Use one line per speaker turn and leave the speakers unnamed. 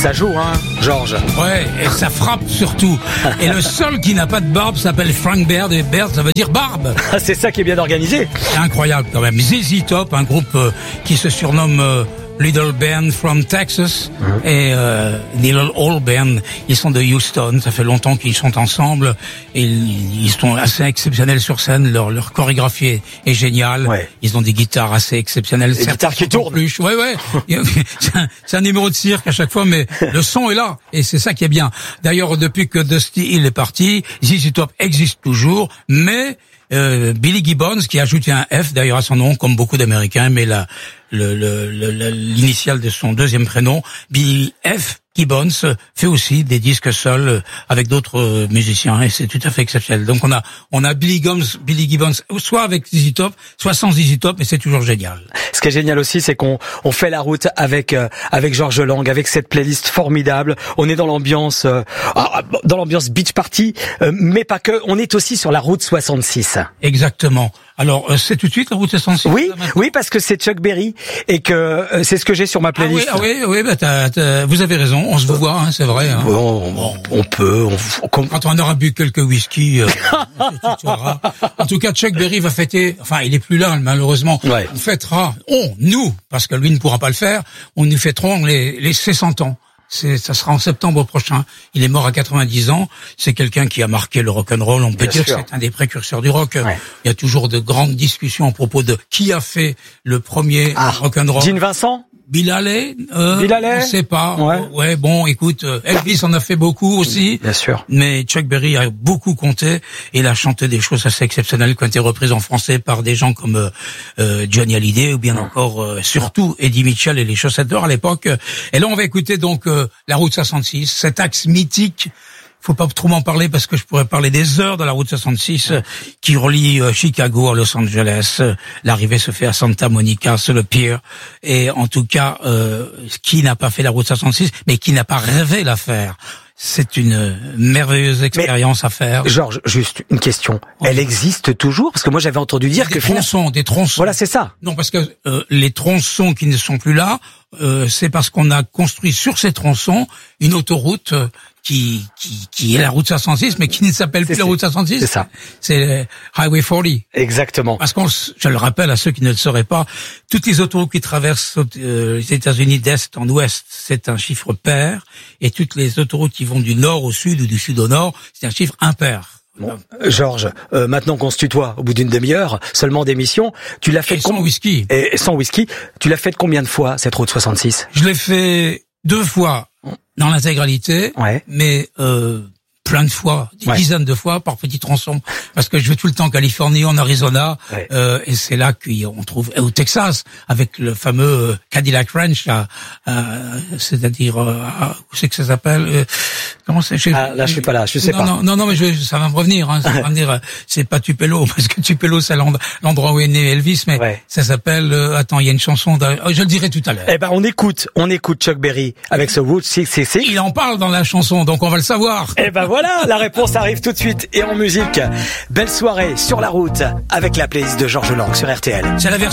Ça joue, hein, Georges.
Ouais, et ça frappe surtout. Et le seul qui n'a pas de barbe s'appelle Frank Baird, et Baird, ça veut dire barbe.
C'est ça qui est bien organisé.
C'est incroyable quand même. ZZ Top, un groupe qui se surnomme Little Band from Texas, et Little Old Band, ils sont de Houston, ça fait longtemps qu'ils sont ensemble, et ils sont assez exceptionnels sur scène, leur chorégraphie est géniale,
ouais.
Ils ont des guitares assez exceptionnelles.
Des guitares qui tournent.
Ouais. c'est un numéro de cirque à chaque fois, mais le son est là, et c'est ça qui est bien. D'ailleurs, depuis que Dusty Hill est parti, ZZ Top existe toujours, mais Billy Gibbons, qui a ajouté un F d'ailleurs à son nom, comme beaucoup d'Américains, mais l'initiale de son deuxième prénom, Billy F. Gibbons, fait aussi des disques seuls avec d'autres musiciens, et c'est tout à fait exceptionnel. Donc on a Billy Gibbons, soit avec ZZ Top, soit sans ZZ Top, mais c'est toujours génial.
Ce qui est génial aussi, c'est qu'on fait la route avec Georges Lang, avec cette playlist formidable. On est dans l'ambiance beach party, mais pas que. On est aussi sur la route 66.
Exactement. Alors, c'est tout de suite la route 66.
Oui, parce que c'est Chuck Berry et que c'est ce que j'ai sur ma playlist.
Ah oui, vous avez raison. On se voit, hein, c'est vrai. Hein.
On peut.
Quand on aura bu quelques whisky, tu auras. En tout cas, Chuck Berry va fêter. Enfin, il est plus là, malheureusement.
Ouais.
On fêtera. Nous, parce que lui ne pourra pas le faire. Nous fêterons les 60 ans. Ça sera en septembre prochain. Il est mort à 90 ans. C'est quelqu'un qui a marqué le rock'n'roll. On peut dire que c'est un des précurseurs du rock. Ouais. Il y a toujours de grandes discussions à propos de qui a fait le premier rock'n'roll.
Gene Vincent?
Bill Haley,
je
sais pas.
Ouais.
Bon, écoute, Elvis en a fait beaucoup aussi.
Bien sûr.
Mais Chuck Berry a beaucoup compté, et il a chanté des choses assez exceptionnelles qui ont été reprises en français par des gens comme Johnny Hallyday, ou bien encore surtout Eddie Mitchell et les Chaussettes d'Or à l'époque. Et là, on va écouter donc la route 66, cet axe mythique. Faut pas trop m'en parler parce que je pourrais parler des heures de la route 66 qui relie Chicago à Los Angeles. L'arrivée se fait à Santa Monica, sur le pier. Et en tout cas, qui n'a pas fait la route 66, mais qui n'a pas rêvé la faire. C'est une merveilleuse expérience à faire.
Georges, juste une question. Elle existe toujours? Parce que moi j'avais entendu dire
des tronçons.
Voilà, c'est ça.
Non, parce que les tronçons qui ne sont plus là, c'est parce qu'on a construit sur ces tronçons une autoroute qui est la route 66, mais qui ne s'appelle plus la route 66.
C'est ça.
C'est Highway 40.
Exactement.
Parce je le rappelle à ceux qui ne le sauraient pas, toutes les autoroutes qui traversent les États-Unis d'est en ouest, c'est un chiffre pair, et toutes les autoroutes qui vont du nord au sud ou du sud au nord, c'est un chiffre impair.
Bon, Georges, maintenant qu'on se tutoie au bout d'une demi-heure seulement d'émission, tu l'as fait
sans whisky.
Et sans whisky, tu l'as fait combien de fois cette route 66?
Je l'ai fait 2 fois dans l'intégralité, mais plein de fois, des dizaines de fois par petits tronçons, parce que je vais tout le temps en Californie, en Arizona, et c'est là qu'on trouve, au Texas, avec le fameux Cadillac Ranch, c'est-à-dire, où c'est que ça s'appelle, comment c'est?
Là, je suis pas là, je sais pas.
Non, mais ça va me revenir, hein, ça va me revenir, c'est pas Tupelo, parce que Tupelo, c'est l'endroit où est né Elvis, mais ça s'appelle, il y a une chanson, je le dirai tout à l'heure.
Eh ben, on écoute Chuck Berry avec ce Route 66.
Il en parle dans la chanson, donc on va le savoir.
Eh ben voilà, la réponse arrive tout de suite et en musique. Belle soirée sur la route avec la playlist de Georges Lang sur RTL.
C'est la version